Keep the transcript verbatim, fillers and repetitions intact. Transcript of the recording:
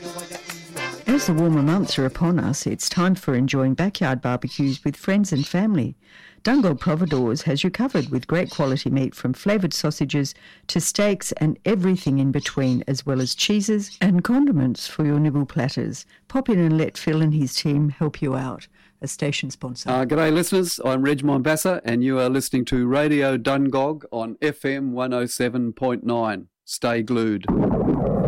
As the warmer months are upon us, it's time for enjoying backyard barbecues with friends and family. Dungog Providores has you covered with great quality meat from flavoured sausages to steaks and everything in between, as well as cheeses and condiments for your nibble platters. Pop in and let Phil and his team help you out. A station sponsor. Uh, g'day listeners, I'm Reg Mombassa and you are listening to Radio Dungog on F M one oh seven point nine. Stay glued.